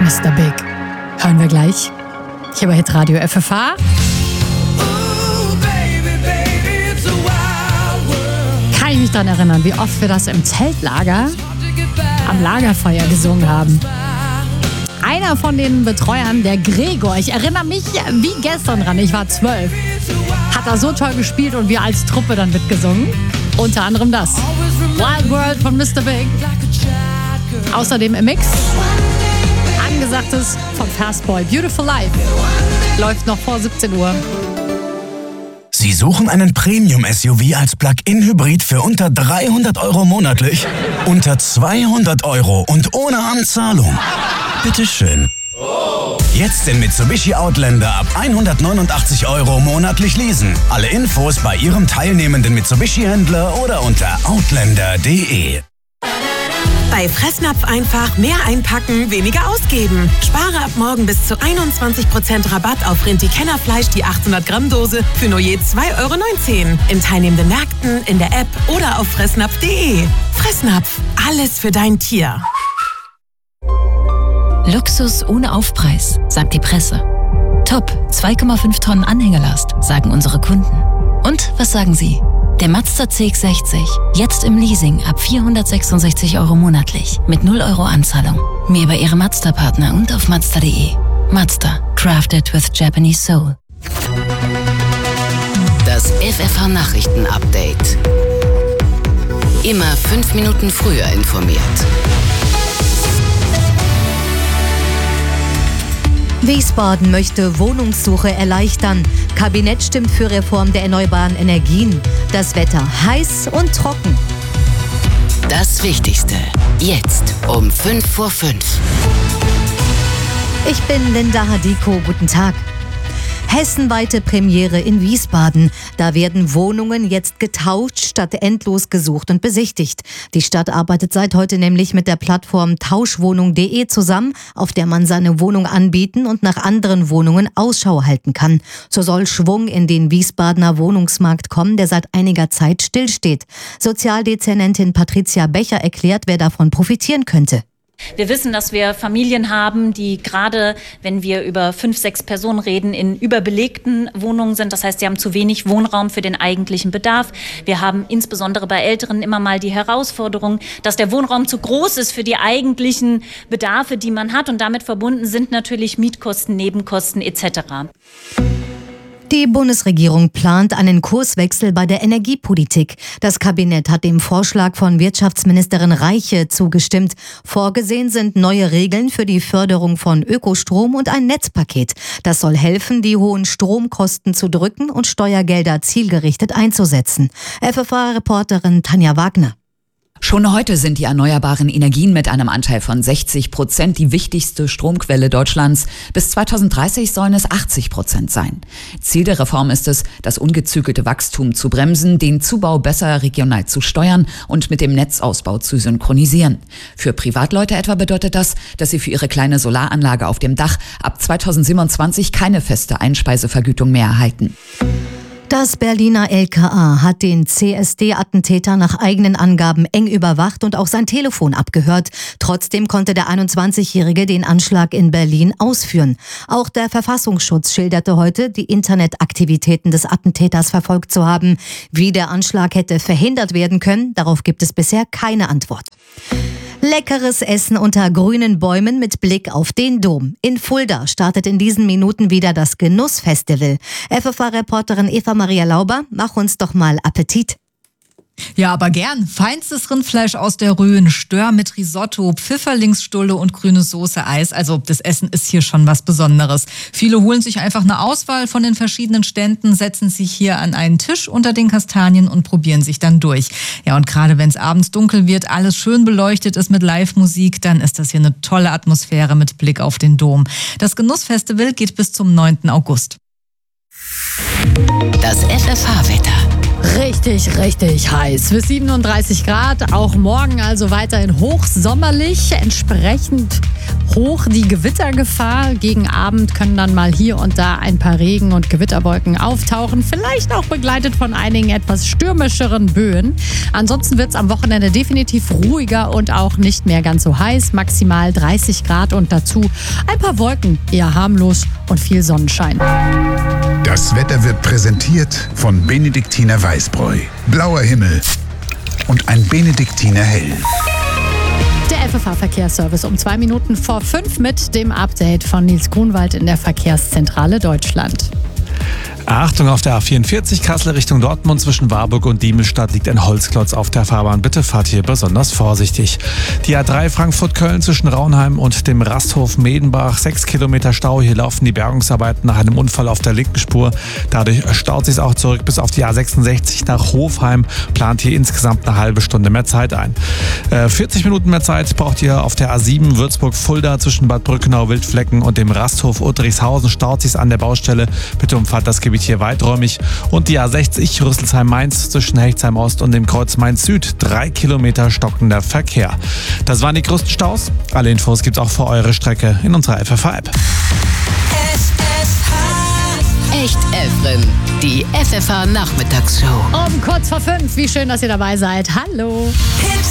Mr. Big. Hören wir gleich. Hier bei Hitradio FFH. Kann ich mich daran erinnern, wie oft wir das im Zeltlager am Lagerfeuer gesungen haben. Einer von den Betreuern, der Gregor, ich erinnere mich wie gestern dran, ich war 12, hat da so toll gespielt und wir als Truppe dann mitgesungen. Unter anderem das. Wild World von Mr. Big. Außerdem im Mix Angesagtes von Fastboy. Beautiful Life. Läuft noch vor 17 Uhr. Sie suchen einen Premium-SUV als Plug-in-Hybrid für unter 300 € monatlich? Unter 200 € und ohne Anzahlung? Bitteschön. Jetzt den Mitsubishi Outlander ab 189 € monatlich leasen. Alle Infos bei Ihrem teilnehmenden Mitsubishi-Händler oder unter outlander.de. Bei Fressnapf einfach mehr einpacken, weniger ausgeben. Spare ab morgen bis zu 21% Rabatt auf Rinti-Kennerfleisch, die 800 Gramm Dose für nur je 2,19 € in teilnehmenden Märkten, in der App oder auf fressnapf.de. Fressnapf, alles für dein Tier. Luxus ohne Aufpreis, sagt die Presse. Top, 2,5 Tonnen Anhängerlast, sagen unsere Kunden. Und was sagen Sie? Der Mazda CX-60, jetzt im Leasing ab 466 € monatlich, mit 0 € Anzahlung. Mehr bei Ihrem Mazda-Partner und auf Mazda.de. Mazda, crafted with Japanese soul. Das FFH-Nachrichten-Update. Immer 5 Minuten früher informiert. Wiesbaden möchte Wohnungssuche erleichtern. Kabinett stimmt für Reform der erneuerbaren Energien. Das Wetter heiß und trocken. Das Wichtigste jetzt um 5:05 Uhr. Ich bin Linda Hadiko. Guten Tag. Hessenweite Premiere in Wiesbaden. Da werden Wohnungen jetzt getauscht statt endlos gesucht und besichtigt. Die Stadt arbeitet seit heute nämlich mit der Plattform tauschwohnung.de zusammen, auf der man seine Wohnung anbieten und nach anderen Wohnungen Ausschau halten kann. So soll Schwung in den Wiesbadener Wohnungsmarkt kommen, der seit einiger Zeit stillsteht. Sozialdezernentin Patricia Becher erklärt, wer davon profitieren könnte. Wir wissen, dass wir Familien haben, die gerade, wenn wir über 5, 6 Personen reden, in überbelegten Wohnungen sind. Das heißt, sie haben zu wenig Wohnraum für den eigentlichen Bedarf. Wir haben insbesondere bei Älteren immer mal die Herausforderung, dass der Wohnraum zu groß ist für die eigentlichen Bedarfe, die man hat. Und damit verbunden sind natürlich Mietkosten, Nebenkosten etc. Die Bundesregierung plant einen Kurswechsel bei der Energiepolitik. Das Kabinett hat dem Vorschlag von Wirtschaftsministerin Reiche zugestimmt. Vorgesehen sind neue Regeln für die Förderung von Ökostrom und ein Netzpaket. Das soll helfen, die hohen Stromkosten zu drücken und Steuergelder zielgerichtet einzusetzen. FFH-Reporterin Tanja Wagner. Schon heute sind die erneuerbaren Energien mit einem Anteil von 60% die wichtigste Stromquelle Deutschlands. Bis 2030 sollen es 80% sein. Ziel der Reform ist es, das ungezügelte Wachstum zu bremsen, den Zubau besser regional zu steuern und mit dem Netzausbau zu synchronisieren. Für Privatleute etwa bedeutet das, dass sie für ihre kleine Solaranlage auf dem Dach ab 2027 keine feste Einspeisevergütung mehr erhalten. Das Berliner LKA hat den CSD-Attentäter nach eigenen Angaben eng überwacht und auch sein Telefon abgehört. Trotzdem konnte der 21-Jährige den Anschlag in Berlin ausführen. Auch der Verfassungsschutz schilderte heute, die Internetaktivitäten des Attentäters verfolgt zu haben. Wie der Anschlag hätte verhindert werden können, darauf gibt es bisher keine Antwort. Leckeres Essen unter grünen Bäumen mit Blick auf den Dom. In Fulda startet in diesen Minuten wieder das Genussfestival. FFH-Reporterin Eva-Maria Lauber, mach uns doch mal Appetit. Ja, aber gern. Feinstes Rindfleisch aus der Rhön, Stör mit Risotto, Pfifferlingsstulle und grüne Soße Eis. Also das Essen ist hier schon was Besonderes. Viele holen sich einfach eine Auswahl von den verschiedenen Ständen, setzen sich hier an einen Tisch unter den Kastanien und probieren sich dann durch. Ja, und gerade wenn es abends dunkel wird, alles schön beleuchtet ist mit Live-Musik, dann ist das hier eine tolle Atmosphäre mit Blick auf den Dom. Das Genussfestival geht bis zum 9. August. Das FFH-Wetter. Richtig heiß. Bis 37 Grad. Auch morgen also weiterhin hochsommerlich. Entsprechend hoch die Gewittergefahr. Gegen Abend können dann mal hier und da ein paar Regen- und Gewitterwolken auftauchen. Vielleicht auch begleitet von einigen etwas stürmischeren Böen. Ansonsten wird es am Wochenende definitiv ruhiger und auch nicht mehr ganz so heiß. Maximal 30 Grad und dazu ein paar Wolken, eher harmlos und viel Sonnenschein. Das Wetter wird präsentiert von Benediktiner Weißbräu. Blauer Himmel und ein Benediktiner Hell. Der FFH-Verkehrsservice um 2 Minuten vor 5 mit dem Update von Nils Grunwald in der Verkehrszentrale Deutschland. Achtung, auf der A44 Kassel Richtung Dortmund zwischen Warburg und Diemelstadt liegt ein Holzklotz auf der Fahrbahn. Bitte fahrt hier besonders vorsichtig. Die A3 Frankfurt-Köln zwischen Raunheim und dem Rasthof Medenbach. 6 Kilometer Stau. Hier laufen die Bergungsarbeiten nach einem Unfall auf der linken Spur. Dadurch staut sich auch zurück bis auf die A66 nach Hofheim. Plant hier insgesamt eine halbe Stunde mehr Zeit ein. 40 Minuten mehr Zeit braucht ihr auf der A7 Würzburg-Fulda zwischen Bad Brückenau-Wildflecken und dem Rasthof Udrichshausen. Staut sich an der Baustelle. Bitte umfahrt das Gebiet hier weiträumig. Und die A60 Rüsselsheim-Mainz zwischen Hechtsheim Ost und dem Kreuz Mainz Süd. 3 Kilometer stockender Verkehr. Das waren die größten Staus. Alle Infos gibt's auch für eure Strecke in unserer FFH-App. Echt Evren, die FFH Nachmittagsshow. Um kurz vor 5. Wie schön, dass ihr dabei seid. Hallo. Hits